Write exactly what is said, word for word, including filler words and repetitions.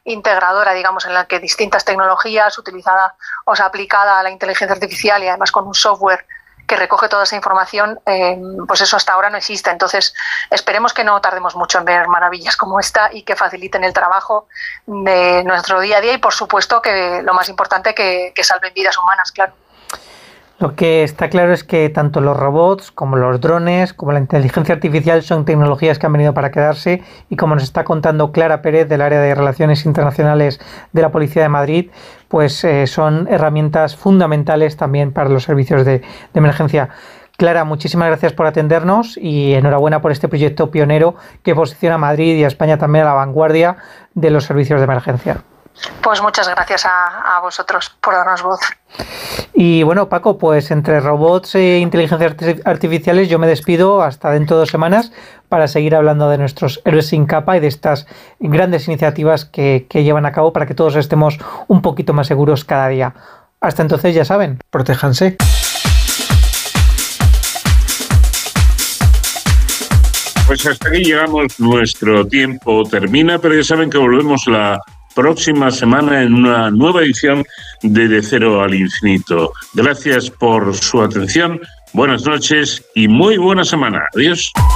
integradora, digamos, en la que distintas tecnologías utilizada o sea, aplicada a la inteligencia artificial y además con un software que recoge toda esa información, eh, pues eso hasta ahora no existe. Entonces, esperemos que no tardemos mucho en ver maravillas como esta y que faciliten el trabajo de nuestro día a día y, por supuesto, que lo más importante, que, que salven vidas humanas, claro. Lo que está claro es que tanto los robots como los drones, como la inteligencia artificial son tecnologías que han venido para quedarse y, como nos está contando Clara Pérez del área de Relaciones Internacionales de la Policía de Madrid, pues eh, son herramientas fundamentales también para los servicios de, de emergencia. Clara, muchísimas gracias por atendernos y enhorabuena por este proyecto pionero que posiciona a Madrid y a España también a la vanguardia de los servicios de emergencia. Pues muchas gracias a, a vosotros por darnos voz. Y bueno, Paco, pues entre robots e inteligencias artificiales yo me despido hasta dentro de dos semanas para seguir hablando de nuestros héroes sin capa y de estas grandes iniciativas que, que llevan a cabo para que todos estemos un poquito más seguros cada día. Hasta entonces, ya saben, protéjanse. Pues hasta aquí llegamos, nuestro tiempo termina, pero ya saben que volvemos la próxima semana en una nueva edición de De Cero al Infinito. Gracias por su atención, buenas noches y muy buena semana. Adiós.